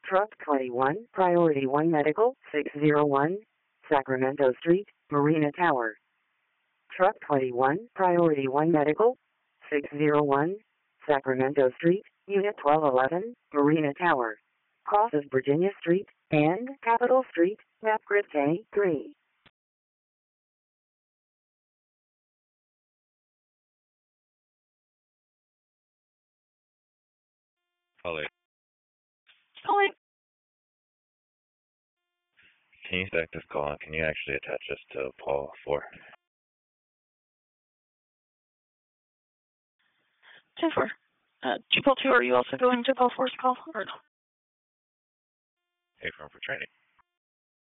Truck 21, Priority 1 Medical, 601, Sacramento Street, Marina Tower. Truck 21, Priority 1 Medical, 601, Sacramento Street, Unit 1211, Marina Tower. Crosses Virginia Street and Capitol Street, map grid K3. Holly. Calling. Can you stack this call and can you actually attach this to Paul 4? 10-4. Paul 2, are you also going to Paul 4's call? Or no? Hey, for training.